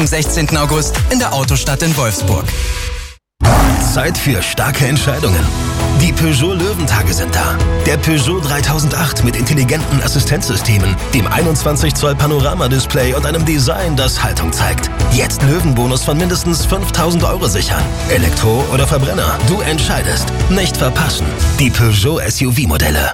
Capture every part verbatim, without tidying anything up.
Am sechzehnten August in der Autostadt in Wolfsburg. Zeit für starke Entscheidungen. Die Peugeot Löwentage sind da. Der Peugeot dreitausendacht mit intelligenten Assistenzsystemen, dem einundzwanzig Zoll Panoramadisplay und einem Design, das Haltung zeigt. Jetzt Löwenbonus von mindestens fünftausend Euro sichern. Elektro oder Verbrenner, du entscheidest. Nicht verpassen. Die Peugeot S U V-Modelle.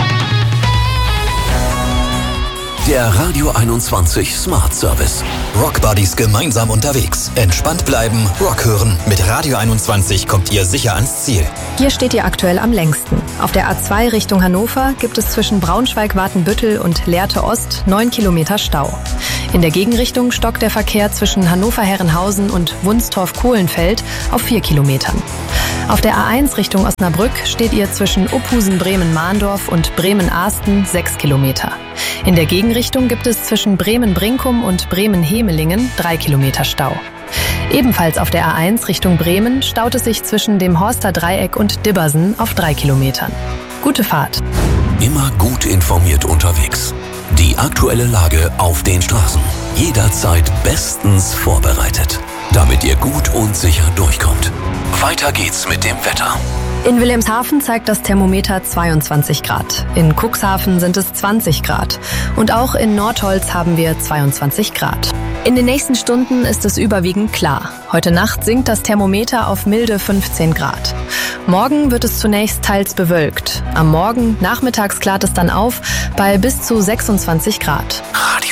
Der Radio einundzwanzig Smart Service. Rock Buddies gemeinsam unterwegs. Entspannt bleiben, Rock hören. Mit Radio einundzwanzig kommt ihr sicher ans Ziel. Hier steht ihr aktuell am längsten. Auf der A zwei Richtung Hannover gibt es zwischen Braunschweig-Watenbüttel und Lehrte Ost neun Kilometer Stau. In der Gegenrichtung stockt der Verkehr zwischen Hannover-Herrenhausen und Wunstorf-Kohlenfeld auf vier Kilometern. Auf der A eins Richtung Osnabrück steht ihr zwischen Uphusen-Bremen-Mahndorf und Bremen-Ahsten sechs Kilometer. In der Gegenrichtung gibt es zwischen Bremen-Brinkum und Bremen-Hemelingen drei Kilometer Stau. Ebenfalls auf der A eins Richtung Bremen staut es sich zwischen dem Horster Dreieck und Dibbersen auf drei Kilometern. Gute Fahrt. Immer gut informiert unterwegs. Die aktuelle Lage auf den Straßen. Jederzeit bestens vorbereitet, damit ihr gut und sicher durchkommt. Weiter geht's mit dem Wetter. In Wilhelmshaven zeigt das Thermometer zweiundzwanzig Grad. In Cuxhaven sind es zwanzig Grad. Und auch in Nordholz haben wir zweiundzwanzig Grad. In den nächsten Stunden ist es überwiegend klar. Heute Nacht sinkt das Thermometer auf milde fünfzehn Grad. Morgen wird es zunächst teils bewölkt. Am Morgen nachmittags klart es dann auf bei bis zu sechsundzwanzig Grad. Radio